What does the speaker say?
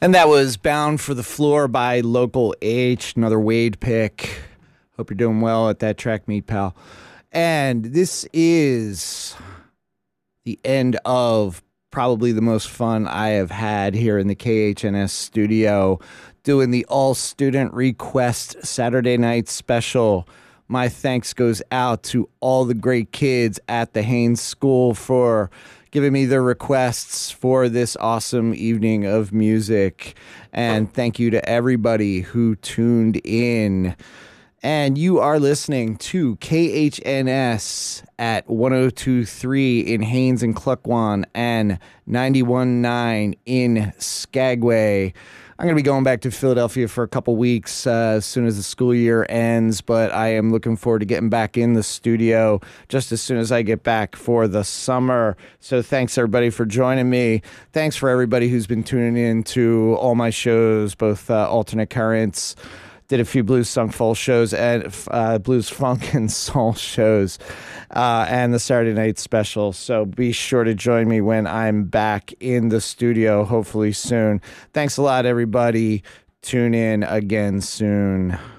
And that was Bound for the Floor by Local H, another Wade pick. Hope you're doing well at that track meet, pal. And this is the end of probably the most fun I have had here in the KHNS studio, doing the all student request Saturday night special. My thanks goes out to all the great kids at the Haynes School for giving me their requests for this awesome evening of music. And thank you to everybody who tuned in. And you are listening to KHNS at 102.3 in Haynes and Cluckwan and 91.9 in Skagway. I'm going to be going back to Philadelphia for a couple weeks as soon as the school year ends, but I am looking forward to getting back in the studio just as soon as I get back for the summer. So thanks, everybody, for joining me. Thanks for everybody who's been tuning in to all my shows, both Alternate Currents, did a few blues, funk, soul shows, and blues, funk, and soul shows, and the Saturday night special. So be sure to join me when I'm back in the studio, hopefully soon. Thanks a lot, everybody. Tune in again soon.